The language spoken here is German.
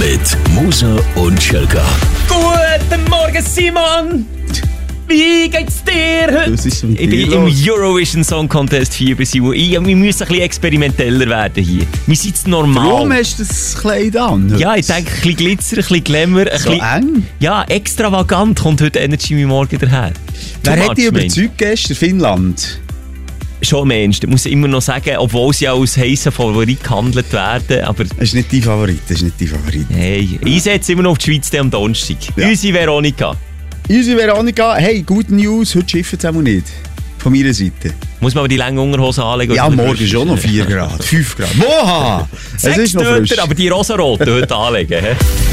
mit Musa und Schelka. Guten Morgen, Simon! Wie geht's dir heute? Ich bin im Eurovision Song Contest Fieber. Wir müssen ein bisschen experimenteller werden hier. Wir sind jetzt normal. Warum hast du das Kleid an? Ja, ich denke, ein bisschen Glitzer, ein bisschen Glamour. So eng? Ja, extravagant kommt heute Energy mein Morgen daher. Wer hat dich überzeugt gestern? Finnland? Schon am ehesten. Muss ich immer noch sagen, obwohl sie als heissen Favorit gehandelt werden. Aber Das ist nicht dein Favorit. hey, ich setze immer noch auf die Schweiz am Donnerstag. Ja. Unsere Veronika. Unsere Veronika, hey, gute News, heute schiffen es auch nicht. Von meiner Seite. Muss man aber die lange Unterhose anlegen? Ja, oder morgen schon noch 4 Grad, 5 Grad. Moha! Es 6 ist noch frisch. Döter, aber die rosaroten heute anlegen. He?